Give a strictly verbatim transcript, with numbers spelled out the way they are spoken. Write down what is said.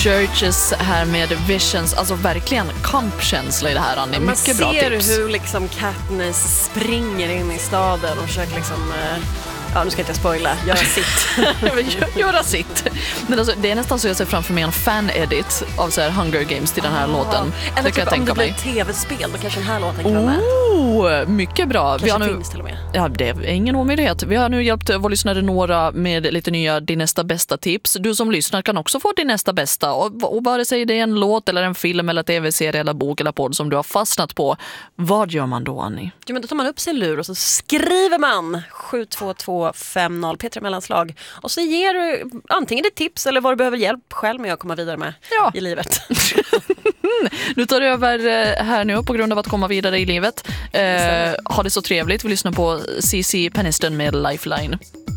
Churches här med Visions. Alltså verkligen kampkänsla i det här, Annie. Mycket bra tips. Man ser hur liksom Katniss springer in i staden och försöker liksom... Eh... Ja, nu ska jag inte spoila. Göra sitt. Göra sitt. Men alltså, det är nästan så jag ser framför mig en fan-edit av så här Hunger Games till den här ah, låten. Eller typ om det blir ett tv-spel, då kanske den här låten kan vara med. Oh, mycket bra. Kanske vi har nu, finns till och med. Ja, det är ingen omöjlighet. Vi har nu hjälpt vår lyssnare några med lite nya din nästa bästa tips. Du som lyssnar kan också få din nästa bästa. Och, och bara säg det är en låt eller en film eller tv-serie eller bok eller podd som du har fastnat på. Vad gör man då, Annie? Ja, men då tar man upp sin lur och så skriver man sju två två fem noll P tre Mellanslag. Och så ger du antingen ditt tips eller vad du behöver hjälp själv med att komma vidare med ja. i livet. Nu tar du över här nu på grund av att komma vidare i livet. Eh, ha det så trevligt. Vi lyssnar på C C Peniston med Lifeline.